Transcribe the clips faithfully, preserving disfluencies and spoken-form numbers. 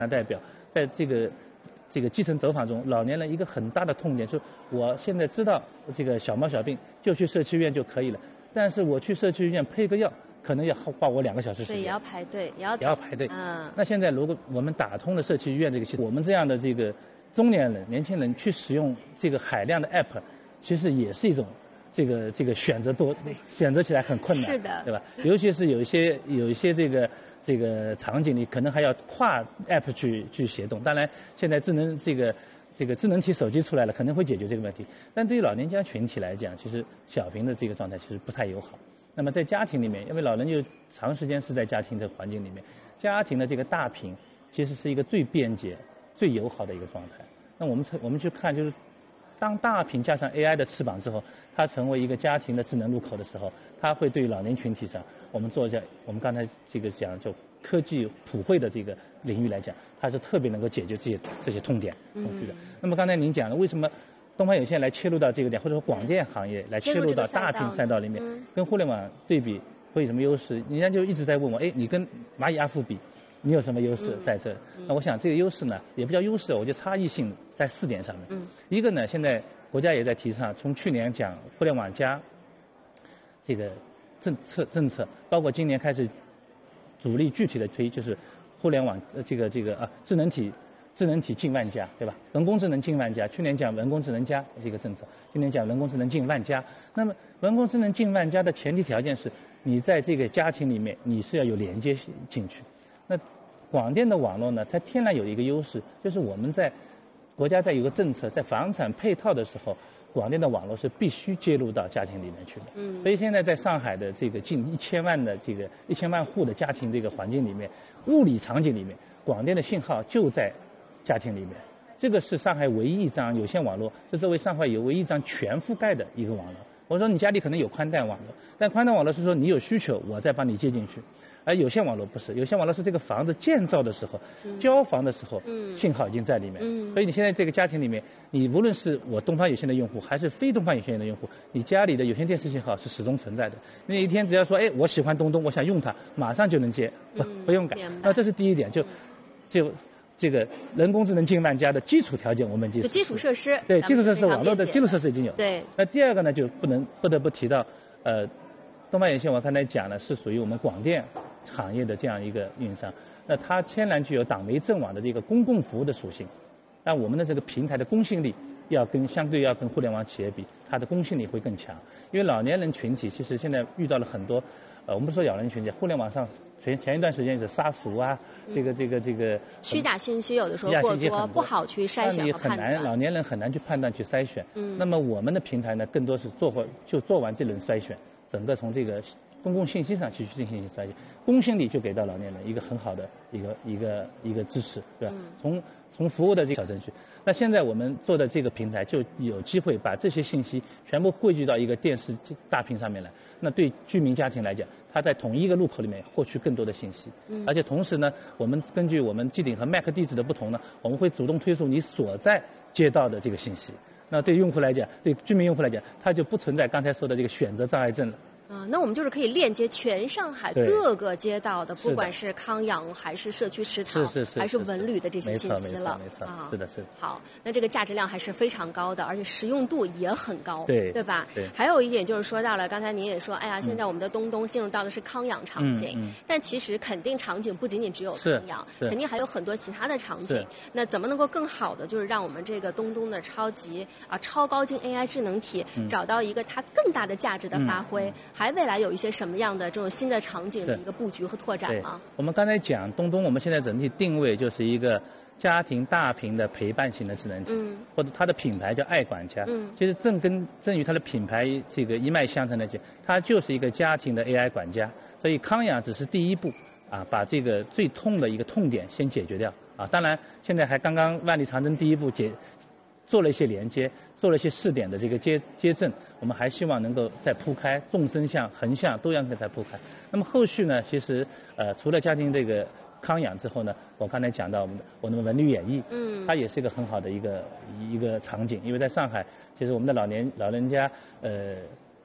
代表在这个这个基层走访中，老年人一个很大的痛点是，我现在知道这个小毛小病就去社区医院就可以了，但是我去社区医院配个药，可能要花我两个小时时间， 对，也要排队，也要也要排队。 嗯， 那现在如果我们打通了社区医院这个系统，我们这样的这个中年人、年轻人去使用这个海量的 app， 其实也是一种这个这个选择多，选择起来很困难， 是的， 对吧？尤其是有一些有一些这个。这个场景里可能还要跨 app 去去协同，当然现在智能这个这个智能体手机出来了，可能会解决这个问题。但对于老年家群体来讲，其实小屏的这个状态其实不太友好。那么在家庭里面，因为老人就长时间是在家庭这个环境里面，家庭的这个大屏其实是一个最便捷、最友好的一个状态。那我们我们去看，就是当大屏加上 A I 的翅膀之后，它成为一个家庭的智能入口的时候，它会对老年群体上。我们做一下，我们刚才这个讲就科技普惠的这个领域来讲，它是特别能够解决这些这些痛点痛需的。那么刚才您讲了，为什么东方有线来切入到这个点，或者说广电行业来切入到大屏赛道里面，跟互联网对比会有什么优势？人家就一直在问我，哎，你跟蚂蚁阿富比，你有什么优势在这？那我想这个优势呢，也不叫优势，我觉得差异性在四点上面。一个呢，现在国家也在提倡，从去年讲互联网加这个。政策政策包括今年开始主力具体的推，就是互联网呃这个这个啊智能体智能体近万家，对吧？人工智能近万家，去年讲人工智能加这个政策，今年讲人工智能近万家。那么人工智能近万家的前提条件是你在这个家庭里面你是要有连接进去。那广电的网络呢，它天然有一个优势，就是我们在国家在有个政策在房产配套的时候。广电的网络是必须接入到家庭里面去的，嗯，所以现在在上海的这个近一千万的这个一千万户的家庭这个环境里面，物理场景里面，广电的信号就在家庭里面。这个是上海唯一一张有线网络，是作为上海有唯一一张全覆盖的一个网络。我说你家里可能有宽带网络，但宽带网络是说你有需求，我再帮你接进去。而有线网络不是，有线网络是这个房子建造的时候、嗯、交房的时候、嗯，信号已经在里面。嗯，所以你现在这个家庭里面，你无论是我东方有线的用户，还是非东方有线的用户，你家里的有线电视信号是始终存在的。那一天只要说，哎，我喜欢东东，我想用它，马上就能接，不、嗯、不用改。那这是第一点，就就这个人工智能近万家的基础条件，我们就基础设施， 对基础设施网络的基础设施已经有。 对。 那第二个呢，就不能不得不提到，呃，东方有线我刚才讲了，是属于我们广电行业的这样一个运营商，那它天然具有党媒政网的这个公共服务的属性，那我们的这个平台的公信力要跟相对要跟互联网企业比，它的公信力会更强。因为老年人群体其实现在遇到了很多，呃，我们不说老年人群体，互联网上前前一段时间是杀熟啊，嗯、这个这个这个虚假信息有的时候过多，不好去筛选和判断， 很难，老年人很难去判断去筛选。嗯，那么我们的平台呢，更多是做过就做完这轮筛选，整个从这个公共信息上去进行筛选，公信力就给到老年人一个很好的一个一个一个支持，对吧？嗯、从从服务的这个小程序，那现在我们做的这个平台就有机会把这些信息全部汇聚到一个电视大屏上面来。那对居民家庭来讲，他在同一个路口里面获取更多的信息，嗯、而且同时呢，我们根据我们机顶和 M A C 地址的不同呢，我们会主动推送你所在街道的这个信息。那对用户来讲，对居民用户来讲，它就不存在刚才说的这个选择障碍症了。 啊、呃，那我们就是可以链接全上海各个街道的，不管是康养还是社区食堂， 是是是还是文旅的这些信息了。 没错，啊，是的，是的。 好，那这个价值量还是非常高的，而且实用度也很高， 对对吧？ 对。 还有一点就是说到了，刚才您也说，哎呀，现在我们的东东进入到的是康养场景， 嗯嗯、 但其实肯定场景不仅仅只有康养，肯定还有很多其他的场景。那怎么能够更好的就是让我们这个东东的超级啊超高精 A I 智能体、嗯、找到一个它更大的价值的发挥？嗯、还未来有一些什么样的这种新的场景的一个布局和拓展吗？ 我们刚才讲东东，我们现在整体定位就是一个家庭大屏的陪伴型的智能体，嗯、或者它的品牌叫爱管家。嗯、其实正跟正与它的品牌这个一脉相承的讲，它就是一个家庭的 A I 管家。所以康养只是第一步啊，把这个最痛的一个痛点先解决掉啊。当然，现在还刚刚万里长征第一步解。做了一些连接，做了一些试点的这个接接正，我们还希望能够再铺开，纵深向、横向都要再铺开。那么后续呢，其实呃除了家庭这个康养之后呢，我刚才讲到我们的我们的文旅演艺，嗯，它也是一个很好的一个一个场景，因为在上海，其实我们的老年老人家呃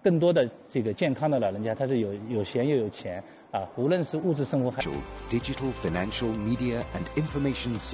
更多的这个健康的老人家，他是有有闲又有钱啊，无论是物质生活还。 Digital, financial, media and information